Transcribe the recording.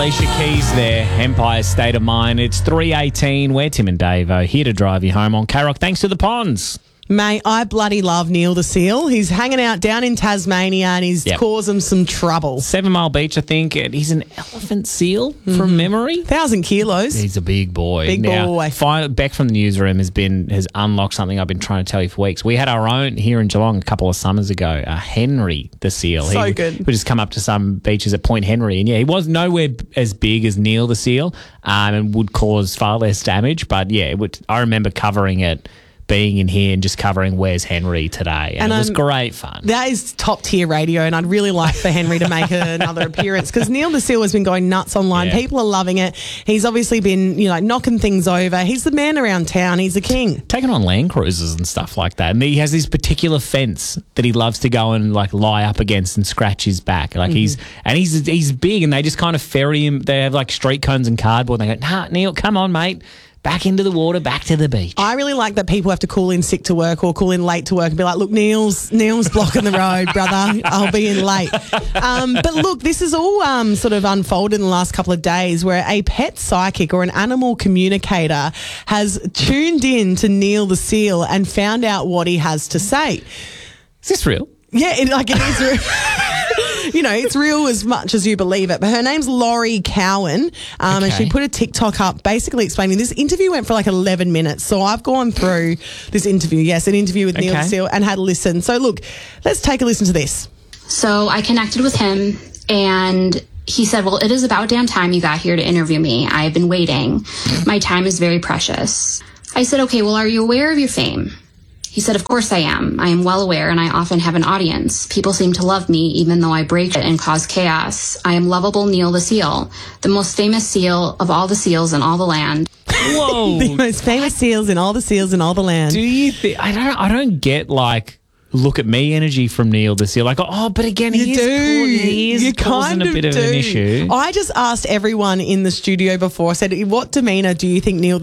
Alicia Keys there, Empire State of Mind. It's 3:18. We're Tim and Davo here to drive you home on K-Rock. Thanks to the Ponds. Mate, I bloody love Neil the Seal. He's hanging out down in Tasmania and he's causing some trouble. 7 Mile Beach, I think. And he's an elephant seal from memory. 1,000 kilos. He's a big boy. Big boy. Beck from the newsroom has unlocked something I've been trying to tell you for weeks. We had our own here in Geelong a couple of summers ago, Henry the Seal. So good. We just come up to some beaches at Point Henry, and he was nowhere as big as Neil the Seal, and would cause far less damage. But I remember covering it, being in here and just covering Where's Henry today. And it was great fun. That is top tier radio, and I'd really like for Henry to make another appearance because Neil the Seal has been going nuts online. Yeah. People are loving it. He's obviously been, knocking things over. He's the man around town. He's a king. Taking on Land Cruisers and stuff like that. And he has this particular fence that he loves to go and lie up against and scratch his back. He's big, and they just kind of ferry him. They have street cones and cardboard. And they go, nah, Neil, come on, mate. Back into the water, back to the beach. I really like that people have to call in sick to work or call in late to work and be like, look, Neil's blocking the road, brother. I'll be in late. But look, this is all sort of unfolded in the last couple of days where a pet psychic or an animal communicator has tuned in to Neil the Seal and found out what he has to say. Is this real? Yeah, it is real. It's real as much as you believe it. But her name's Laurie Cowan, and she put a TikTok up basically explaining this interview went for 11 minutes. So I've gone through this interview. Yes, an interview with Neil the Seal and had a listen. So look, let's take a listen to this. So I connected with him and he said, well, it is about damn time you got here to interview me. I've been waiting. My time is very precious. I said, okay, well, are you aware of your fame? He said, of course I am. I am well aware, and I often have an audience. People seem to love me, even though I break it and cause chaos. I am lovable Neil the Seal, the most famous seal of all the seals in all the land. Whoa. The most famous seals in all the seals in all the land. Do you think... I don't get, look at me energy from Neil the Seal. But again, he is causing a bit of an issue. I just asked everyone in the studio before, I said, what demeanour do you think Neil